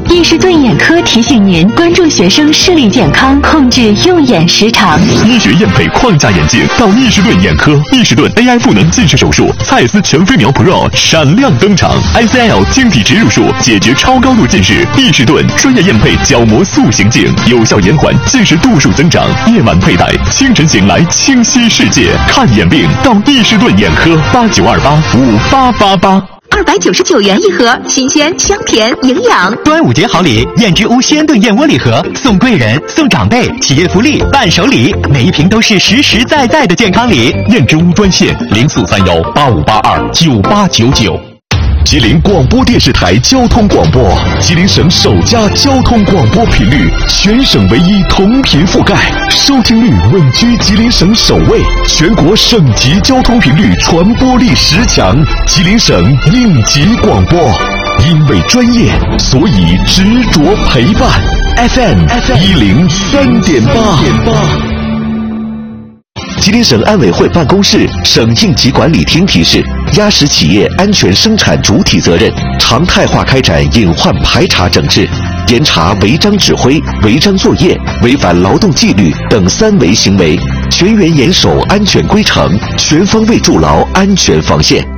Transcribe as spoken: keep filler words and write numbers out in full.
易士顿眼科提醒您关注学生视力健康，控制用眼时长。 医学验配框架眼镜到易士顿眼科，易士顿 A I 赋能近视手术，蔡司全飞秒 Pro 闪亮登场 ，I C L 晶体植入术解决超高度近视，易士顿专业验配角膜塑形镜，有效延缓近视度数增长。夜晚佩戴，清晨醒来清晰世界。看眼病到易士顿眼科，八九二八五八八八。 二百九十九元一盒，新鲜香甜营养。 端午节好礼，燕之屋鲜炖燕窝礼盒，送贵人、送长辈，企业福利、伴手礼，每一瓶都是实实在在的健康礼。 燕之屋专线零四三幺八五八二九八九九。吉林广播电视台交通广播，吉林省首家交通广播频率，全省唯一同频覆盖，收听率稳居吉林省首位，全国省级交通频率传播力十强，吉林省应急广播。因为专业，所以执着陪伴。F M 一零三点八。吉林省安委会办公室、省应急管理厅提示：压实企业安全生产主体责任，常态化开展隐患排查整治，严查违章指挥、违章作业、违反劳动纪律等三违行为，全员严守安全规程，全方位筑牢安全防线。